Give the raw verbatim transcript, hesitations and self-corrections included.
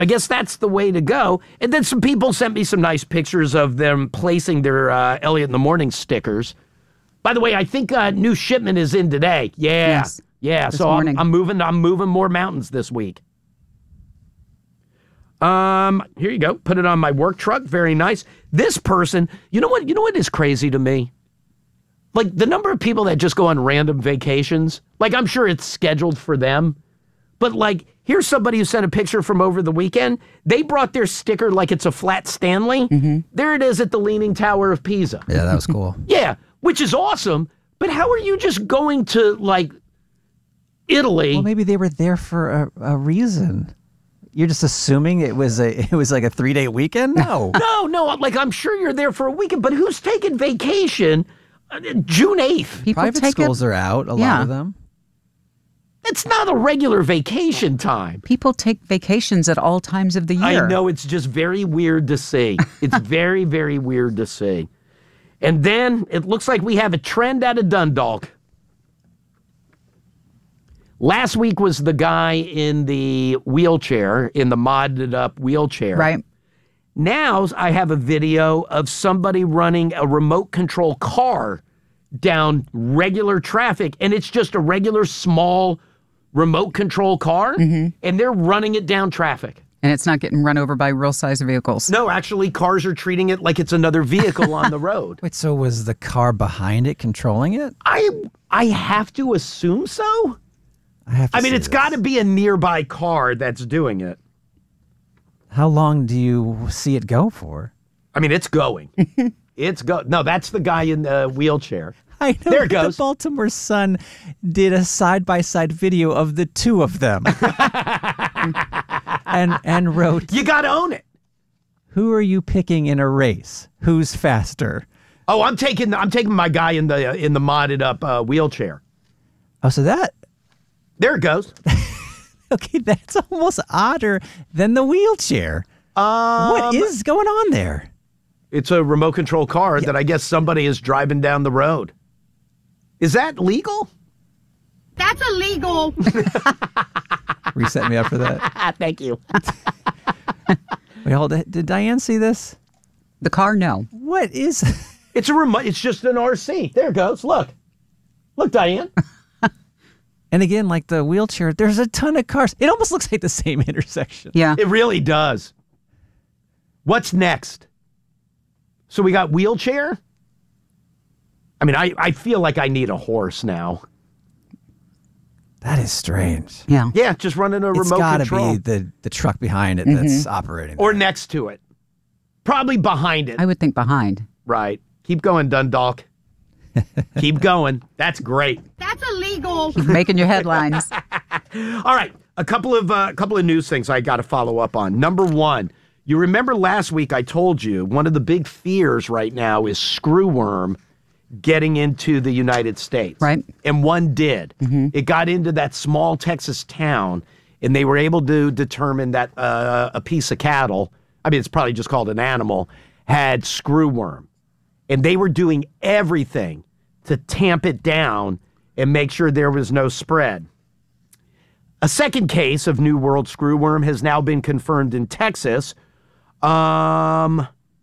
I guess that's the way to go. And then some people sent me some nice pictures of them placing their uh, Elliot in the Morning stickers. By the way, I think a uh, new shipment is in today. Yeah, yes, yeah. So I'm, I'm moving. I'm moving more mountains this week. Um, here you go. Put it on my work truck. Very nice. This person, you know what? You know what is crazy to me? Like the number of people that just go on random vacations. Like I'm sure it's scheduled for them. But like, here's somebody who sent a picture from over the weekend. They brought their sticker like it's a flat Stanley. Mm-hmm. There it is at the Leaning Tower of Pisa. Yeah, that was cool. Yeah, which is awesome. But how are you just going to, like, Italy? Well, maybe they were there for a, a reason. You're just assuming it was a it was like a three-day weekend? No. no, no. Like, I'm sure you're there for a weekend. But who's taking vacation uh, June eighth? People Private take schools it, are out, a yeah. lot of them. It's not a regular vacation time. People take vacations at all times of the year. I know, it's just very weird to see. It's very, very weird to see. And then it looks like we have a trend out of Dundalk. Last week was the guy in the wheelchair, in the modded up wheelchair. Right. Now I have a video of somebody running a remote control car down regular traffic, and it's just a regular small remote control car, mm-hmm. and they're running it down traffic. And it's not getting run over by real-size vehicles. No, actually, cars are treating it like it's another vehicle on the road. Wait, so was the car behind it controlling it? I I have to assume so. I have to I mean, see it's this. got to be a nearby car that's doing it. How long do you see it go for? I mean, it's going. It's go. No, that's the guy in the wheelchair. I know. There it goes. The Baltimore Sun did a side-by-side video of the two of them. and and wrote, You got to own it. "Who are you picking in a race? Who's faster?" Oh, I'm taking I'm taking my guy in the in the modded up uh, wheelchair. Oh, so that There it goes. okay, that's almost odder than the wheelchair. Um, what is going on there? It's a remote control car yeah. that I guess somebody is driving down the road. Is that legal? That's illegal. Reset me up for that. Thank you. Wait, hold it. Did Diane see this? The car, no. What is... It's a remote. It's just an R C. There it goes. Look. Look, Diane. And again, like the wheelchair, there's a ton of cars. It almost looks like the same intersection. Yeah. It really does. What's next? So we got wheelchair? I mean, I, I feel like I need a horse now. That is strange. Yeah. Yeah, just running a It's remote gotta control. be the, the truck behind it that's operating. Or there. next to it. Probably behind it. I would think behind. Right. Keep going, Dundalk. Keep going. That's great. That's illegal. Keep making your headlines. All right. A couple of uh, couple of news things I got to follow up on. Number one, you remember last week I told you one of the big fears right now is screwworm getting into the United States. Right. And one did. Mm-hmm. It got into that small Texas town, and they were able to determine that uh, a piece of cattle, I mean, it's probably just called an animal, had screwworm. And they were doing everything to tamp it down and make sure there was no spread. A second case of New World screwworm has now been confirmed in Texas. Um,